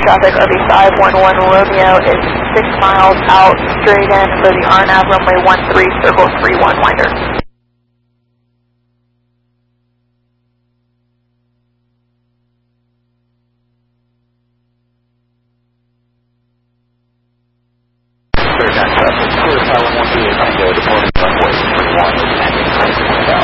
traffic, RV511 Romeo is 6 miles out, straight in for the RNAV runway 13, circle 31 winder. Clear 9 traffic, clear Tower 128 Tango, departing runway 31 is ending.